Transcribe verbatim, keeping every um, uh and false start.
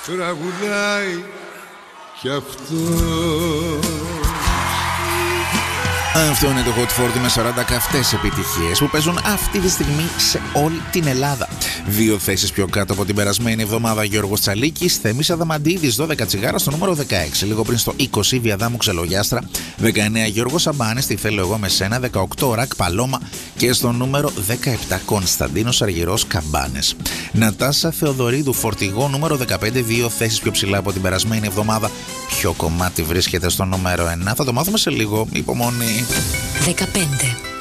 τραγουδάει κι αυτό. Αυτό είναι το Hot φορτί με σαράντα καυτές επιτυχίες που παίζουν αυτή τη στιγμή σε όλη την Ελλάδα. Δύο θέσεις πιο κάτω από την περασμένη εβδομάδα, Γιώργος Τσαλίκης, Θέμης Αδαμαντίδης, δώδεκα τσιγάρα στο νούμερο δεκαέξι. Λίγο πριν στο είκοσι, Βιαδάμου Ξελογιάστρα, δεκαεννέα Γιώργος Σαμπάνης, Τι θέλω εγώ με σένα, δεκαοκτώ Ρακ Παλώμα και στο νούμερο δεκαεπτά Κωνσταντίνος Αργυρός Καμπάνες. Νατάσα Θεοδωρίδου, Φορτηγό, νούμερο δεκαπέντε, δύο θέσεις πιο ψηλά από την περασμένη εβδομάδα. Ποιο κομμάτι βρίσκεται στο νούμερο ένα, θα το μάθουμε σε λίγο. Υπομονή. δεκαπέντε.